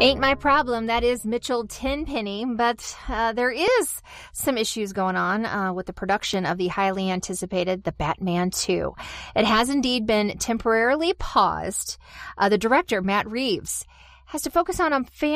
Ain't my problem. That is Mitchell Tenpenny. But there is some issues going on with the production of the highly anticipated The Batman 2. It has indeed been temporarily paused. The director, Matt Reeves, has to focus on